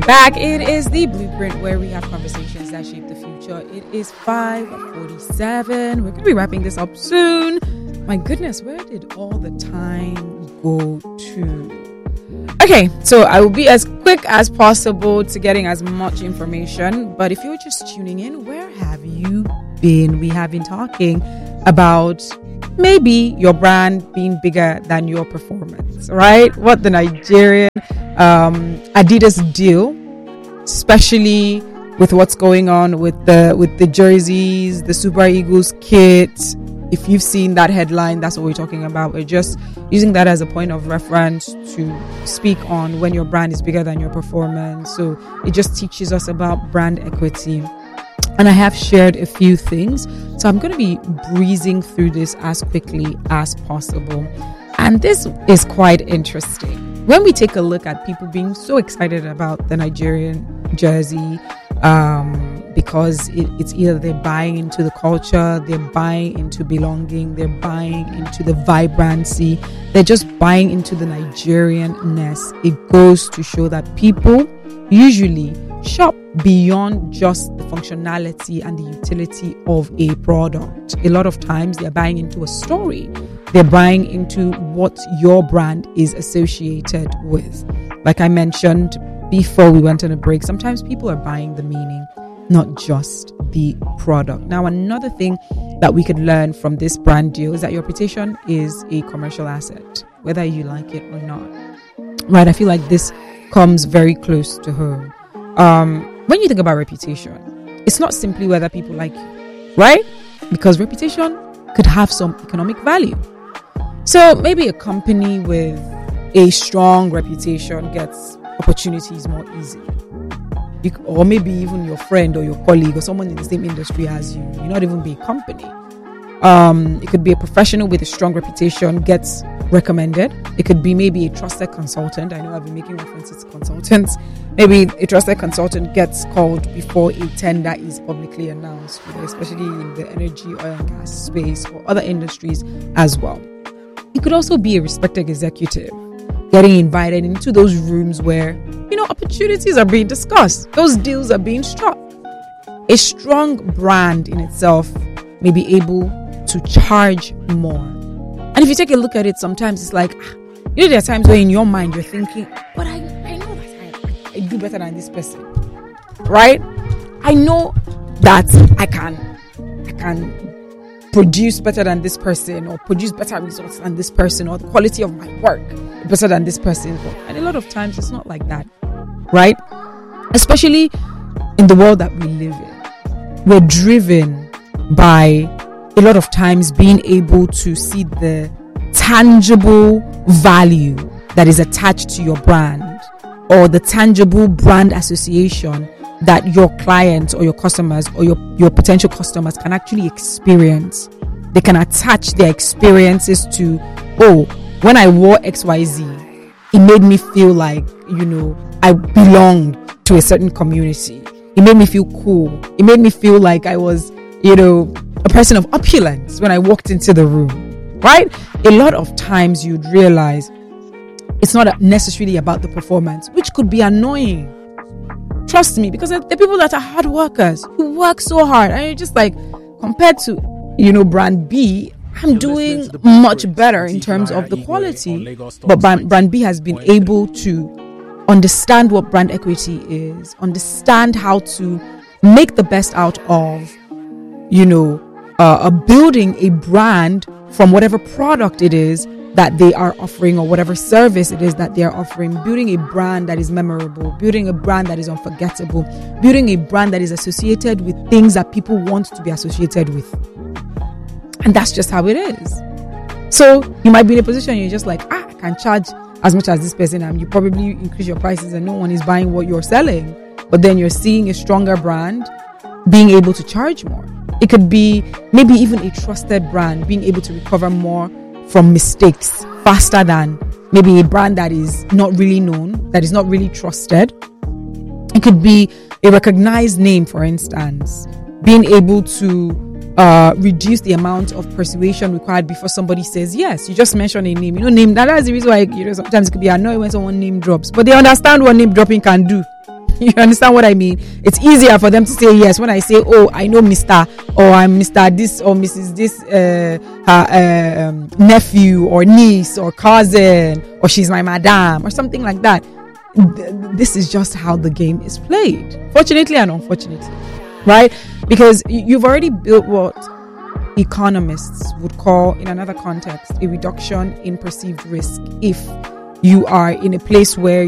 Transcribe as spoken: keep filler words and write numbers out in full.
back. It is the Blueprint, where we have conversations that shape the future. It is five forty-seven. We're going to be wrapping this up soon. My goodness, where did all the time go to? Okay, so I will be as quick as possible to getting as much information. But if you're just tuning in, where have you been? We have been talking about maybe your brand being bigger than your performance, right? What the Nigerian um, Adidas deal, especially with what's going on with the with the jerseys, the Super Eagles kit. If you've seen that headline, that's what we're talking about. We're just using that as a point of reference to speak on when your brand is bigger than your performance. So it just teaches us about brand equity. And I have shared a few things. So I'm going to be breezing through this as quickly as possible. And this is quite interesting. When we take a look at people being so excited about the Nigerian jersey, um, because it, it's either they're buying into the culture, they're buying into belonging, they're buying into the vibrancy, they're just buying into the Nigerian-ness. It goes to show that people usually shop beyond just the functionality and the utility of a product. A lot of times they're buying into a story. They're buying into what your brand is associated with. Like I mentioned before we went on a break, sometimes people are buying the meaning, not just the product. Now, another thing that we could learn from this brand deal is that your reputation is a commercial asset, whether you like it or not. Right? I feel like this comes very close to home. Um, when you think about reputation, it's not simply whether people like you, right? Because reputation could have some economic value. So maybe a company with a strong reputation gets opportunities more easily. You, or maybe even your friend or your colleague or someone in the same industry as you, you not even be a company. Um, it could be a professional with a strong reputation gets recommended. It could be maybe a trusted consultant. I know I've been making references to consultants. Maybe a trusted consultant gets called before a tender is publicly announced, you know, especially in the energy, oil and gas space or other industries as well. It could also be a respected executive getting invited into those rooms where, you know, opportunities are being discussed. Those deals are being struck. A strong brand in itself may be able to charge more. And if you take a look at it, sometimes it's like, you know, there are times where in your mind you're thinking, but I, I know that I, I do better than this person, right? I know that I can, I can produce better than this person, or produce better results than this person, or the quality of my work is better than this person. And a lot of times it's not like that, right? Especially in the world that we live in, we're driven by a lot of times being able to see the tangible value that is attached to your brand, or the tangible brand association that your clients or your customers or your, your potential customers can actually experience. They can attach their experiences to, oh, when I wore X Y Z, it made me feel like, you know, I belonged to a certain community. It made me feel cool. It made me feel like I was, you know, a person of opulence when I walked into the room, right? A lot of times you'd realize it's not necessarily about the performance, which could be annoying. Trust me, because the people that are hard workers, who work so hard, and you're just like, compared to, you know, brand B, I'm doing much better in terms of the quality. But brand, brand B has been able to understand what brand equity is, understand how to make the best out of, you know, uh, a building a brand from whatever product it is that they are offering, or whatever service it is that they are offering, building a brand that is memorable, building a brand that is unforgettable, building a brand that is associated with things that people want to be associated with. And that's just how it is. So you might be in a position you're just like, ah, I can charge as much as this person, and you probably increase your prices and no one is buying what you're selling. But then you're seeing a stronger brand being able to charge more. It could be maybe even a trusted brand being able to recover more from mistakes faster than maybe a brand that is not really known, that is not really trusted. It could be a recognized name, for instance, being able to uh, reduce the amount of persuasion required before somebody says yes. You just mention a name, you know, name. That is the reason why, you know, sometimes it could be annoying when someone name drops, but they understand what name dropping can do. You understand what I mean? It's easier for them to say yes when I say, oh, I know Mister or I'm Mister this or Missus this uh, her, uh, um, nephew or niece or cousin, or she's my madam or something like that. This is just how the game is played, fortunately and unfortunately, right? Because you've already built what economists would call, in another context, a reduction in perceived risk if you are in a place where